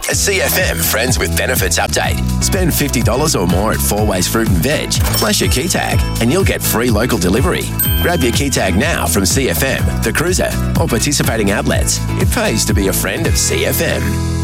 A CFM Friends with Benefits update. Spend $50 or more at Four Ways Fruit and Veg. Flash your key tag and you'll get free local delivery. Grab your key tag now from CFM, The Cruiser, or participating outlets. It pays to be a friend of CFM.